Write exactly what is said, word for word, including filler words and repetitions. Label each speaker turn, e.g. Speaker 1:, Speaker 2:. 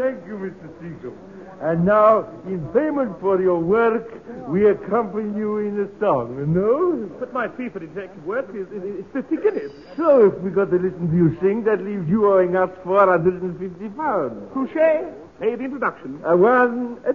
Speaker 1: Thank you, Mister Seacombe. And now, in payment for your work, we accompany you in a song, no?
Speaker 2: But my fee for detective work is, is, is fifty guineas.
Speaker 1: So, if we got to listen to you sing, that leaves you owing us four hundred fifty pounds.
Speaker 2: Touché. Pay the introduction.
Speaker 1: A one, a